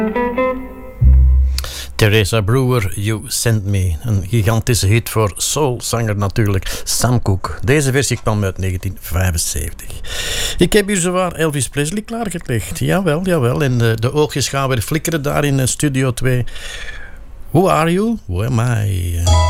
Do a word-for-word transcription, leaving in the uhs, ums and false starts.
Teresa Brewer, You Sent Me. Een gigantische hit voor soulzanger natuurlijk, Sam Cooke. Deze versie kwam uit negentien vijfenzeventig. Ik heb hier zowaar Elvis Presley klaargelegd. Jawel, jawel. En de, de oogjes gaan weer flikkeren daar in Studio twee. Who are you? Who am I?